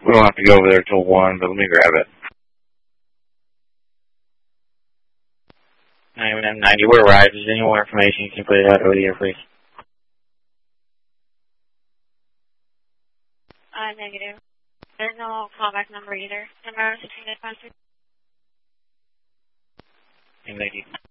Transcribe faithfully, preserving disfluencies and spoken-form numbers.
We don't have to go over there till one, but let me grab it. nine M ninety, we're arrived. Is there any more information you can put it out over the air, please? Uh, negative. There's no callback number either. Number sixteen, Thank you.